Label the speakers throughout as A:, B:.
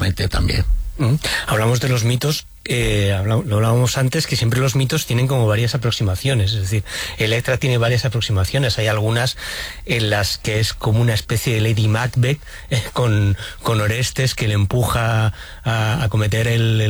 A: perfectamente también.
B: Hablamos de los mitos, lo hablábamos antes, que siempre los mitos tienen como varias aproximaciones, es decir, Electra tiene varias aproximaciones. Hay algunas en las que es como una especie de Lady Macbeth con Orestes que le empuja a cometer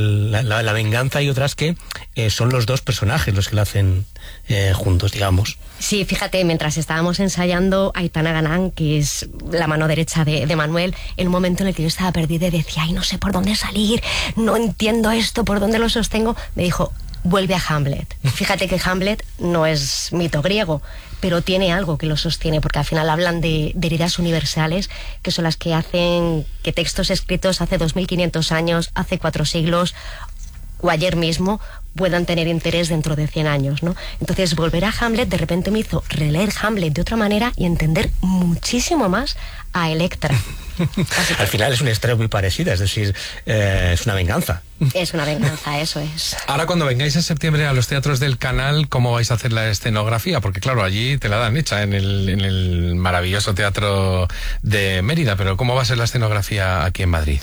B: la venganza, y otras que son los dos personajes los que la hacen juntos, digamos.
C: Sí, fíjate, mientras estábamos ensayando, Aitana Ganán, que es la mano derecha de Manuel, en un momento en el que yo estaba perdida y decía, ay, no sé por dónde salir, no entiendo esto, por dónde lo sostengo, me dijo, vuelve a Hamlet. Fíjate que Hamlet no es mito griego, pero tiene algo que lo sostiene, porque al final hablan de heridas universales, que son las que hacen que textos escritos hace 2500 años, hace 4 siglos, o ayer mismo, puedan tener interés dentro de 100 años, ¿no? Entonces, volver a Hamlet de repente me hizo releer Hamlet de otra manera y entender muchísimo más a Electra.
B: Al final es una historia muy parecida, es decir, es una venganza.
C: Es una venganza, eso es.
D: Ahora, cuando vengáis en septiembre a los teatros del Canal, ¿cómo vais a hacer la escenografía? Porque claro, allí te la dan hecha en el maravilloso teatro de Mérida, pero ¿cómo va a ser la escenografía aquí en Madrid?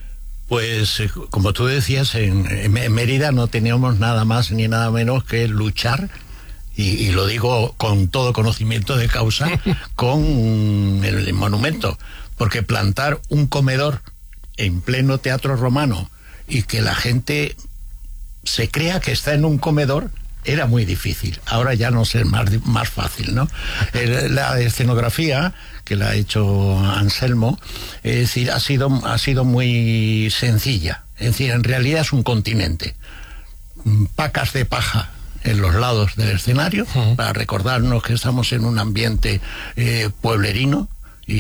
A: Pues, como tú decías, en Mérida no teníamos nada más ni nada menos que luchar, y lo digo con todo conocimiento de causa, con el monumento, porque plantar un comedor en pleno teatro romano y que la gente se crea que está en un comedor era muy difícil. Ahora ya no es más fácil, ¿no? La escenografía que la ha hecho Anselmo, es decir, ha sido muy sencilla. Es decir, en realidad es un continente. Pacas de paja en los lados del escenario, para recordarnos que estamos en un ambiente pueblerino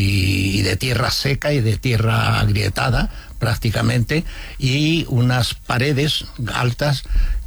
A: y de tierra seca y de tierra agrietada prácticamente, y unas paredes altas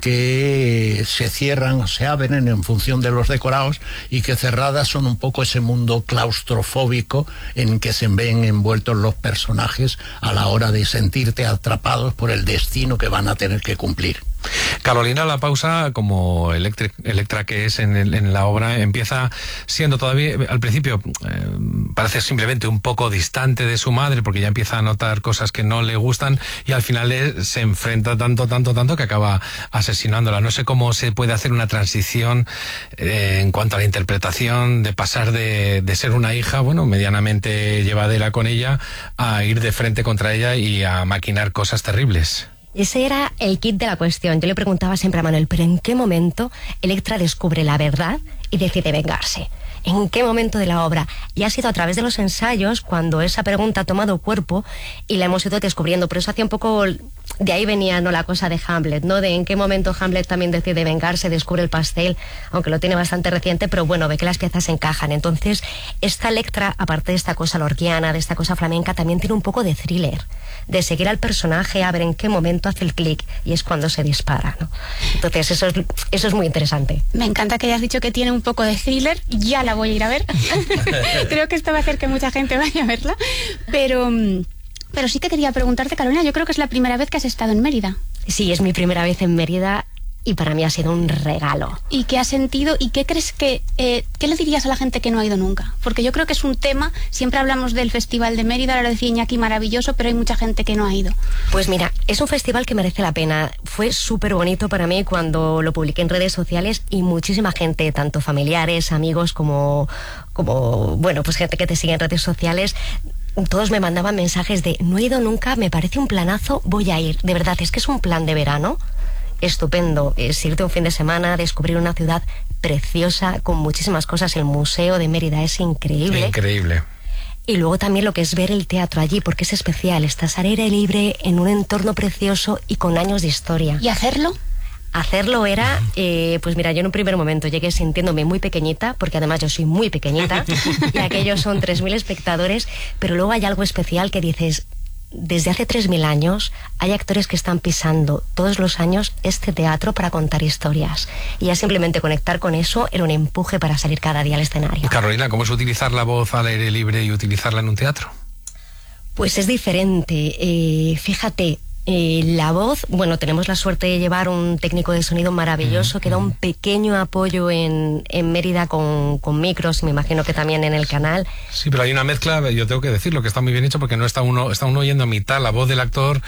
A: que se cierran o se abren en función de los decorados, y que cerradas son un poco ese mundo claustrofóbico en que se ven envueltos los personajes a la hora de sentirte atrapados por el destino que van a tener que cumplir.
D: Carolina La Pausa, como Electra que es en la obra, empieza siendo todavía, al principio parece simplemente un poco distante de su madre, porque ya empieza a notar cosas que no le gustan, y al final se enfrenta tanto que acaba asesinándola. No sé cómo se puede hacer una transición en cuanto a la interpretación, de pasar de ser una hija, bueno, medianamente llevadera con ella, a ir de frente contra ella y a maquinar cosas terribles.
C: Ese era el kit de la cuestión. Yo le preguntaba siempre a Manuel, ¿pero en qué momento Electra descubre la verdad y decide vengarse? ¿En qué momento de la obra? Y ha sido a través de los ensayos cuando esa pregunta ha tomado cuerpo y la hemos ido descubriendo. Por eso hacía un poco... De ahí venía, ¿no?, la cosa de Hamlet, ¿no? De en qué momento Hamlet también decide vengarse, descubre el pastel, aunque lo tiene bastante reciente, pero bueno, ve que las piezas encajan. Entonces, esta Electra, aparte de esta cosa lorquiana, de esta cosa flamenca, también tiene un poco de thriller, de seguir al personaje, a ver en qué momento hace el clic, y es cuando se dispara, ¿no? Entonces, eso es muy interesante.
E: Me encanta que hayas dicho que tiene un poco de thriller, ya la voy a ir a ver. Creo que esto va a hacer que mucha gente vaya a verla, pero sí que quería preguntarte, Carolina, yo creo que es la primera vez que has estado en Mérida.
C: Sí, es mi primera vez en Mérida y para mí ha sido un regalo.
E: ¿Y qué has sentido y qué crees que... qué le dirías a la gente que no ha ido nunca? Porque yo creo que es un tema, siempre hablamos del Festival de Mérida, ahora lo decía Iñaki, maravilloso, pero hay mucha gente que no ha ido.
C: Pues mira, es un festival que merece la pena. Fue súper bonito para mí cuando lo publiqué en redes sociales, y muchísima gente, tanto familiares, amigos, como bueno, pues gente que te sigue en redes sociales, todos me mandaban mensajes de no he ido nunca, me parece un planazo, voy a ir. De verdad, es que es un plan de verano estupendo, es irte un fin de semana, descubrir una ciudad preciosa con muchísimas cosas. El Museo de Mérida es increíble.
D: Increíble.
C: Y luego también lo que es ver el teatro allí, porque es especial, estás al aire libre, en un entorno precioso y con años de historia.
E: ¿Y hacerlo?
C: Hacerlo era, pues mira, yo en un primer momento llegué sintiéndome muy pequeñita, porque además yo soy muy pequeñita, y aquellos son 3.000 espectadores, pero luego hay algo especial que dices, desde hace 3.000 años hay actores que están pisando todos los años este teatro para contar historias, y ya simplemente conectar con eso era un empuje para salir cada día al escenario.
D: Carolina, ¿cómo es utilizar la voz al aire libre y utilizarla en un teatro?
C: Pues es diferente, fíjate. La voz, bueno, tenemos la suerte de llevar un técnico de sonido maravilloso que da un pequeño apoyo en Mérida con micros, me imagino que también en el Canal.
D: Sí, pero hay una mezcla, yo tengo que decirlo, que está muy bien hecho, porque no está uno oyendo a mitad la voz del actor